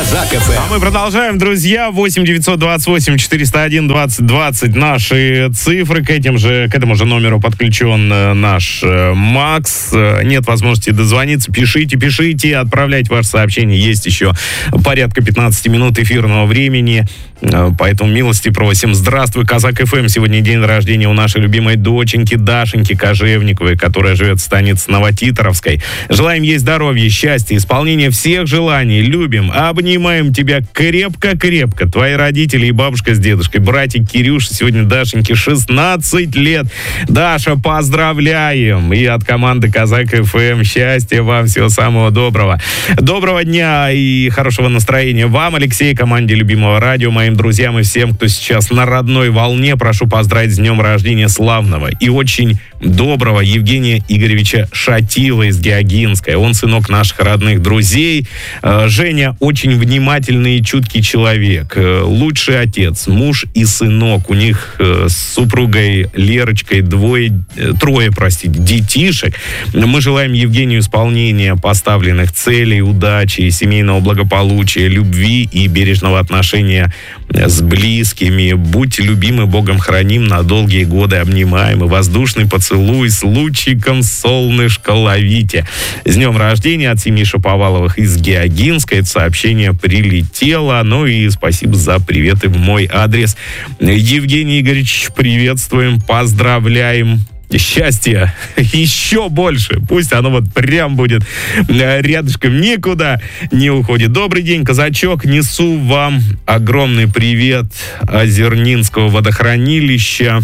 Казак ФМ. А мы продолжаем, друзья. 8 928 401 20 20 наши цифры. К этому же номеру подключен наш Макс. Нет возможности дозвониться. Пишите, отправляйте ваши сообщения. Есть еще порядка 15 минут эфирного времени. Поэтому милости просим. Здравствуй, Казак ФМ. Сегодня день рождения у нашей любимой доченьки Дашеньки Кожевниковой, которая живет в станице Новотитровской. Желаем ей здоровья, счастья, исполнения всех желаний. Любим, обнимаем тебя крепко-крепко. Твои родители и бабушка с дедушкой. Братик Кирюша. Сегодня Дашеньке 16 лет. Даша, поздравляем. И от команды Казак ФМ счастья вам, всего самого доброго. Доброго дня и хорошего настроения вам, Алексей, команде любимого радио, моим друзьям и всем, кто сейчас на родной волне. Прошу поздравить с днем рождения славного и очень доброго Евгения Игоревича Шатила из Геогинской. Он сынок наших родных друзей. Женя очень внимательный и чуткий человек. Лучший отец, муж и сынок. У них с супругой Лерочкой трое детишек. Мы желаем Евгению исполнения поставленных целей, удачи, семейного благополучия, любви и бережного отношения с близкими. Будьте любимы, Богом храним на долгие годы, обнимаем. И воздушный поцелуй с лучиком солнышко ловите. С днем рождения от семьи Шаповаловых из Геогинской. Это сообщение прилетело. Ну и спасибо за приветы в мой адрес. Евгений Игоревич, приветствуем, поздравляем. Счастья еще больше. Пусть оно вот прям будет рядышком, никуда не уходит. Добрый день, казачок. Несу вам огромный привет Озернинского водохранилища.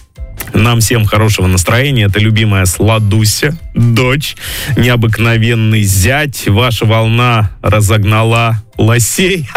Нам всем хорошего настроения. Это любимая Сладуся, дочь, необыкновенный зять. Ваша волна разогнала лосей,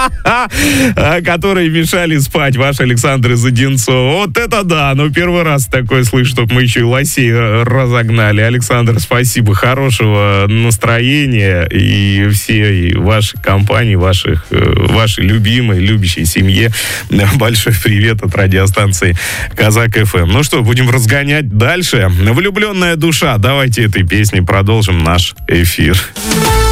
которые мешали спать, ваш Александр из Одинцова. Вот это да, первый раз такое слышу, чтобы мы еще и лосей разогнали. Александр, спасибо, хорошего настроения и всей вашей компании, вашей любимой, любящей семье. Большой привет от радиостанции Казак ФМ. Ну что, будем разгонять дальше. Влюбленная душа. Давайте этой песней продолжим наш эфир.